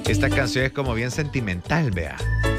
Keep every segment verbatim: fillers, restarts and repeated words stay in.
Esta canción es como bien sentimental, vea.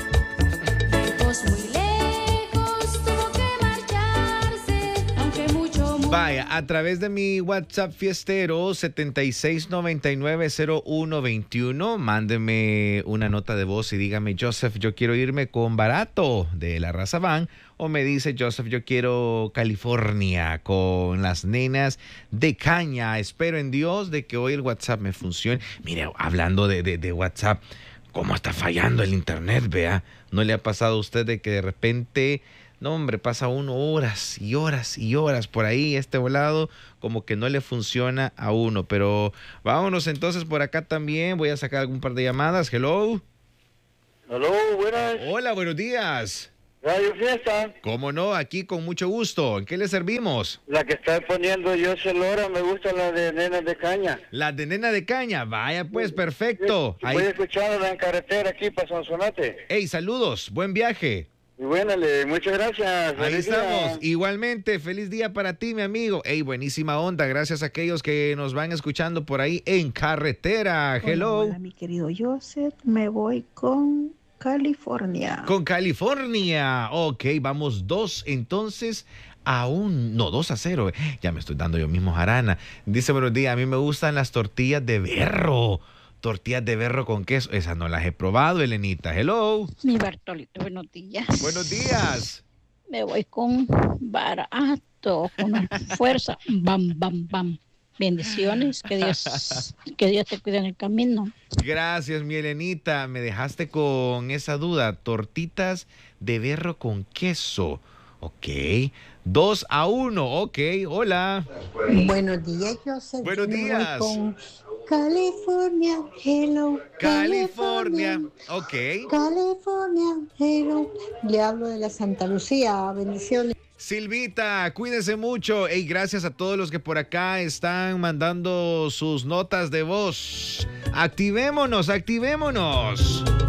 Vaya, a través de mi WhatsApp fiestero setenta y seis noventa y nueve cero uno veintiuno, mándeme una nota de voz y dígame, Joseph, yo quiero irme con Barato de la raza Van, o me dice, Joseph, yo quiero California con las nenas de caña. Espero en Dios de que hoy el WhatsApp me funcione. Mire, hablando de, de, de WhatsApp, ¿cómo está fallando el internet, vea? ¿No le ha pasado a usted de que de repente... No, hombre, pasa uno horas y horas y horas por ahí, este volado, como que no le funciona a uno? Pero vámonos entonces por acá también. Voy a sacar algún par de llamadas. Hello. Hello, buenas. Hola, buenos días. Radio Fiesta. ¿Cómo no? Aquí con mucho gusto. ¿En qué le servimos? La que está poniendo yo Lora, me gusta la de Nenas de Caña. La de Nena de Caña. Vaya, pues, perfecto. Sí, voy escuchándola en carretera aquí para Sonsonate. Hey, saludos. Buen viaje. Y bueno, muchas gracias. Ahí estamos. Día. Igualmente, feliz día para ti, mi amigo. Ey, buenísima onda. Gracias a aquellos que nos van escuchando por ahí en carretera. Hello. Hola, hola, mi querido Joseph. Me voy con California. Con California. Ok, vamos dos entonces a un... No, dos a cero. Ya me estoy dando yo mismo jarana. Dice, buenos días, a mí me gustan las tortillas de berro. Tortillas de berro con queso. Esas no las he probado, Elenita. Hello. Mi Bartolito, buenos días. Buenos días. Me voy con Barato, con fuerza. Bam, bam, bam. Bendiciones. Que Dios, que Dios te cuide en el camino. Gracias, mi Elenita. Me dejaste con esa duda. Tortitas de berro con queso. Ok. Dos a uno. Ok. Hola. Buenos días, Joseph. Buenos días. Con California, hello. California. Ok. California, hello. Le hablo de la Santa Lucía. Bendiciones. Silvita, cuídense mucho. Y gracias a todos los que por acá están mandando sus notas de voz. Activémonos, activémonos.